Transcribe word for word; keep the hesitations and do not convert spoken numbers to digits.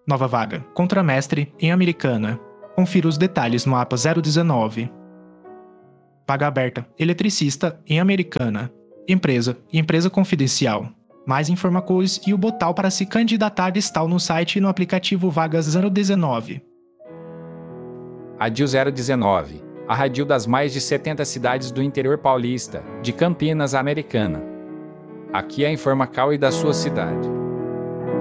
Nova vaga, contramestre em Americana. Confira os detalhes no mapa zero dezenove. Vaga aberta, eletricista em Americana. Empresa, empresa confidencial. Mais informações e o botão para se candidatar estão no site e no aplicativo Vagas zero dezenove. Radil zero dezenove, a radil das mais de setenta cidades do interior paulista, de Campinas à Americana. Aqui é a informacal e da sua cidade.